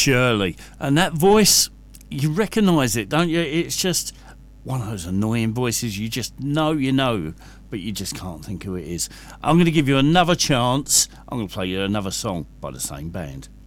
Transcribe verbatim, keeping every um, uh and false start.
Shirley. And that voice, you recognise it, don't you? It's just one of those annoying voices you just know you know, but you just can't think who it is. I'm going to give you another chance. I'm going to play you another song by the same band.